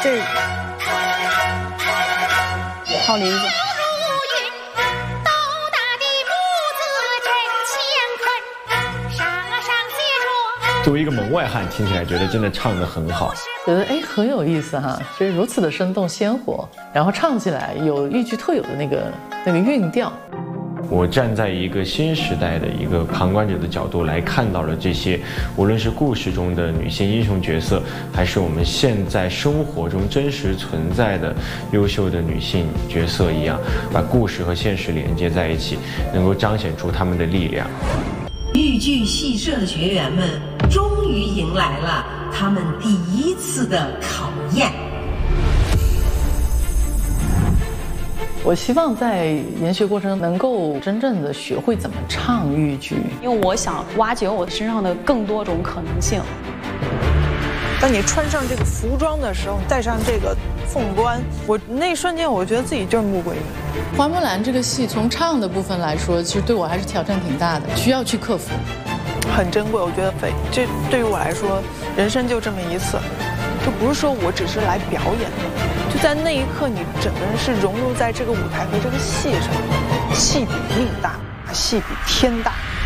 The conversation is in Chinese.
这好理解。 作为一个门外汉，听起来觉得真的唱得很好， 觉得很有意思哈，就是如此的生动鲜活，然后唱起来有豫剧特有的那个韵调。 我站在一个新时代的一个旁观者的角度来看到了这些，无论是故事中的女性英雄角色，还是我们现在生活中真实存在的优秀的女性角色一样，把故事和现实连接在一起，能够彰显出她们的力量。 豫剧戏社的学员们终于迎来了他们第一次的考验。 我希望在研学过程能够真正的学会怎么唱豫剧， 因为我想挖掘我身上的更多种可能性。 当你穿上这个服装的时候，戴上这个凤冠，我那一瞬间我觉得自己就是穆桂英。 花木兰这个戏从唱的部分来说，其实对我还是挑战挺大的，需要去克服。 很珍贵，我觉得这对于我来说，人生就这么一次，就不是说我只是来表演的，就在那一刻，你整个人是融入在这个舞台和这个戏上，戏比命大，戏比天大。